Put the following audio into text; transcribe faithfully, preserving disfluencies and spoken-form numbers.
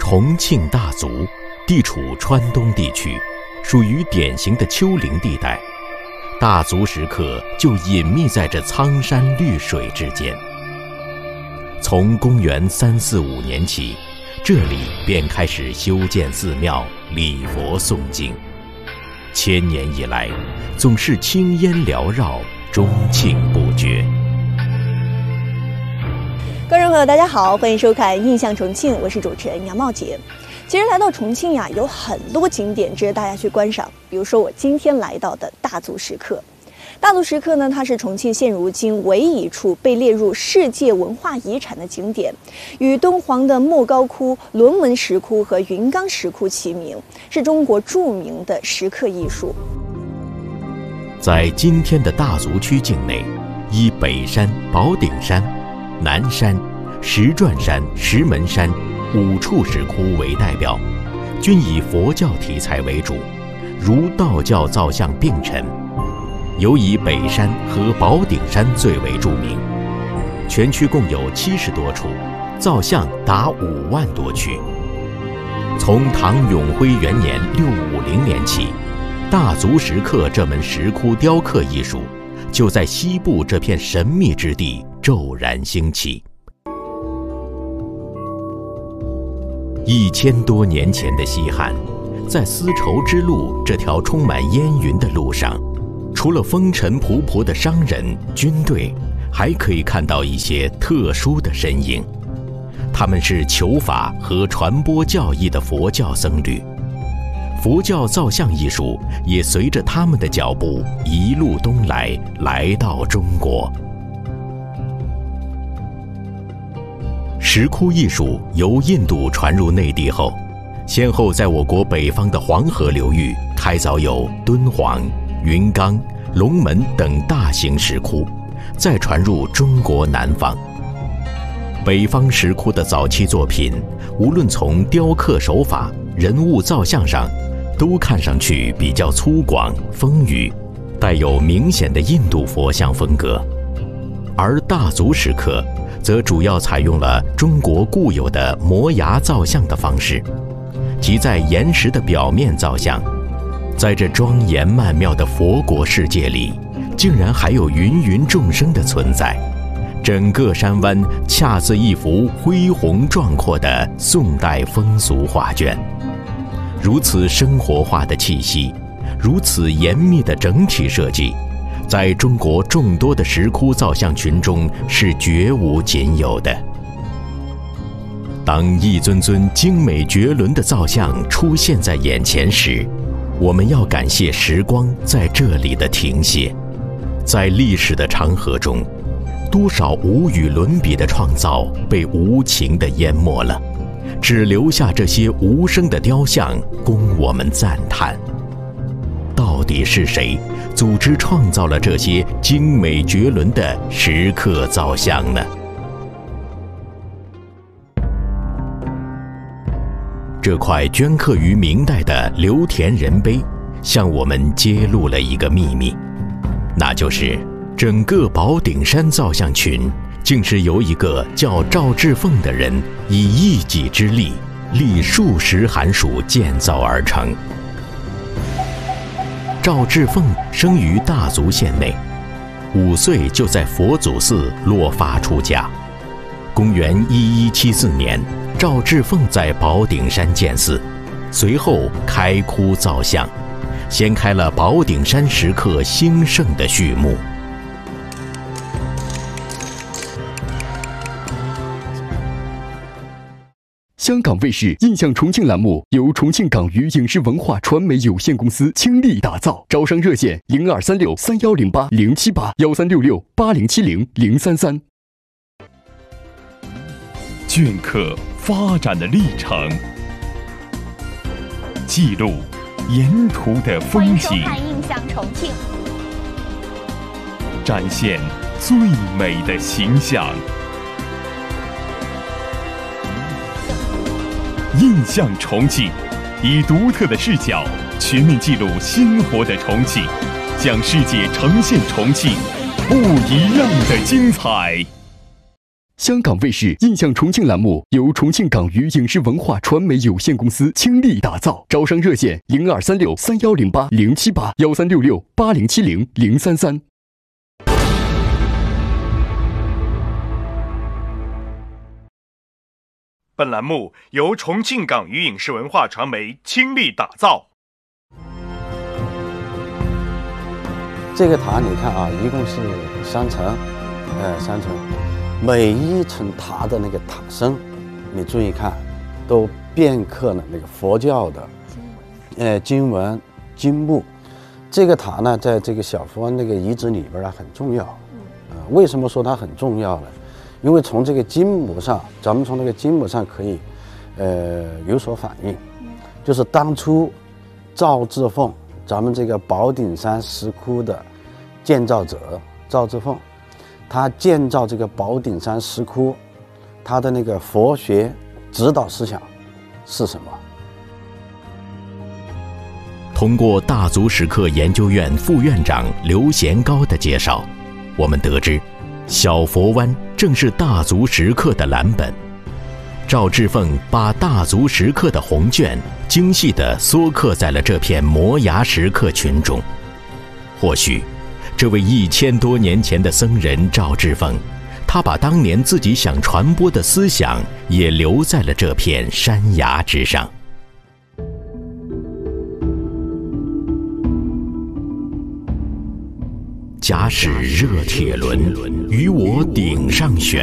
重庆大足地处川东地区，属于典型的丘陵地带。大足石刻就隐秘在这苍山绿水之间。从公元三四五年起，这里便开始修建寺庙、礼佛诵经。千年以来，总是青烟缭绕，钟磬不绝。 观众朋友，大家好，欢迎收看《印象重庆》，我是主持人杨茂杰。其实来到重庆呀，有很多景点值得大家去观赏。比如说我今天来到的大足石刻。大足石刻呢，它是重庆现如今唯一一处被列入世界文化遗产的景点，与敦煌的莫高窟、龙门石窟和云冈石窟齐名，是中国著名的石刻艺术。 在今天的大足区境内，以北山、宝顶山、南山、石转山、石门山五处石窟为代表，均以佛教题材为主，如道教造像并陈。尤以北山和宝顶山最为著名，全区共有七十多处，造像达五万多躯。从唐永徽元年六五零年起，大足石刻这门石窟雕刻艺术就在西部这片神秘之地骤然兴起。一千多年前的西汉，在丝绸之路这条充满烟云的路上，除了风尘仆仆的商人、军队，还可以看到一些特殊的身影。他们是求法和传播教义的佛教僧侣。佛教造像艺术也随着他们的脚步一路东来，来到中国。石窟艺术由印度传入内地后，先后在我国北方的黄河流域开凿有敦煌、云冈、龙门等大型石窟，再传入中国南方。北方石窟的早期作品，无论从雕刻手法、人物造像上，都看上去比较粗犷丰腴，带有明显的印度佛像风格。而大足石刻则主要采用了中国固有的摩崖造像的方式，即在岩石的表面造像。在这庄严曼妙的佛国世界里，竟然还有芸芸众生的存在，整个山湾恰似一幅恢宏壮阔的宋代风俗画卷。如此生活化的气息，如此严密的整体设计，在中国众多的石窟造像群中是绝无仅有的。当一尊尊精美绝伦的造像出现在眼前时，我们要感谢时光在这里的停歇。在历史的长河中，多少无与伦比的创造被无情地淹没了，只留下这些无声的雕像供我们赞叹。到底是谁组织创造了这些精美绝伦的石刻造像呢？这块镌刻于明代的刘田人碑，向我们揭露了一个秘密，那就是整个宝顶山造像群竟是由一个叫赵志凤的人以一己之力，历数十寒暑建造而成。赵志凤生于大足县内，五岁就在佛祖寺落发出家。公元一一七四年，赵志凤在宝顶山建寺，随后开窟造像，掀开了宝顶山石刻兴盛的序幕。 香港卫视《印象重庆》栏目由重庆港娱影视文化传媒有限公司倾力打造，招商热线零二三六三幺零八零七八幺三六六八零七零零三三。 镌刻发展的历程，记录沿途的风景， 欢迎收看《印象重庆》， 展现最美的形象。印象重庆，以独特的视角全面记录鲜活的重庆，向世界呈现重庆不一样的精彩。 香港卫视印象重庆栏目由重庆港娱影视文化传媒有限公司倾力打造，招商热线零二三六三幺零八零七八幺三六六八零七零零三三。 本栏目由重庆港娱影视文化传媒倾力打造。 这个塔你看啊，一共是三层，呃，三层，每一层塔的那个塔身，你注意看，都镌刻了那个佛教的，呃，经文、经木。这个塔呢，在这个小佛那个遗址里边呢很重要。呃，为什么说它很重要呢？因为从这个经母上，咱们从那个经母上可以，呃，有所反映，就是当初赵志凤，咱们这个宝顶山石窟的建造者赵志凤，他建造这个宝顶山石窟，他的那个佛学指导思想是什么？ 通过大足石刻研究院副院长刘贤高的介绍，我们得知小佛湾正是大足石刻的蓝本。赵志凤把大足石刻的红卷精细地缩刻在了这片摩崖石刻群中。或许这位一千多年前的僧人赵志凤，他把当年自己想传播的思想也留在了这片山崖之上。假使热铁轮与我顶上悬，